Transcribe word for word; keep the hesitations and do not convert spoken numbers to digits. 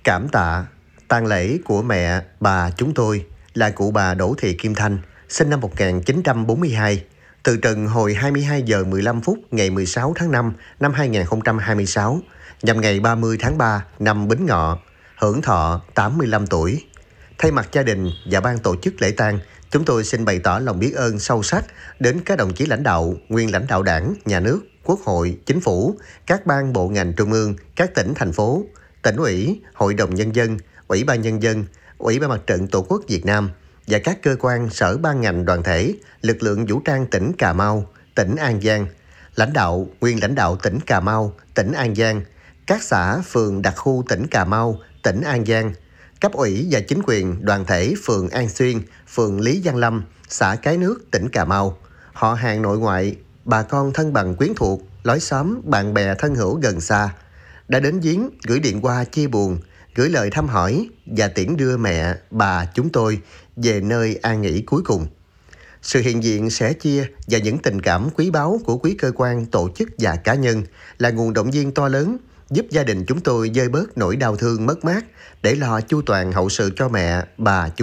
Cảm tạ, tang lễ của mẹ, bà chúng tôi là cụ bà Đỗ Thị Kim Thanh, sinh năm một nghìn chín trăm bốn mươi hai, từ trần hồi hai mươi hai giờ mười lăm phút ngày mười sáu tháng năm năm hai nghìn không trăm hai mươi sáu, nhằm ngày ba mươi tháng ba năm Bính Ngọ, hưởng thọ tám mươi lăm tuổi. Thay mặt gia đình và ban tổ chức lễ tang, chúng tôi xin bày tỏ lòng biết ơn sâu sắc đến các đồng chí lãnh đạo, nguyên lãnh đạo Đảng, Nhà nước, Quốc hội, Chính phủ, các ban bộ ngành trung ương, các tỉnh, thành phố, tỉnh ủy, Hội đồng Nhân dân, Ủy ban Nhân dân, Ủy ban Mặt trận Tổ quốc Việt Nam và các cơ quan, sở ban ngành đoàn thể, lực lượng vũ trang tỉnh Cà Mau, tỉnh An Giang, lãnh đạo, nguyên lãnh đạo tỉnh Cà Mau, tỉnh An Giang, các xã, phường đặc khu tỉnh Cà Mau, tỉnh An Giang, cấp ủy và chính quyền đoàn thể phường An Xuyên, phường Lý Văn Lâm, xã Cái Nước, tỉnh Cà Mau, họ hàng nội ngoại, bà con thân bằng quyến thuộc, lối xóm, bạn bè thân hữu gần xa, đã đến viếng, gửi điện qua chia buồn, gửi lời thăm hỏi và tiễn đưa mẹ, bà chúng tôi về nơi an nghỉ cuối cùng. Sự hiện diện, sẻ chia và những tình cảm quý báu của quý cơ quan, tổ chức và cá nhân là nguồn động viên to lớn giúp gia đình chúng tôi vơi bớt nỗi đau thương mất mát để lo chu toàn hậu sự cho mẹ, bà chúng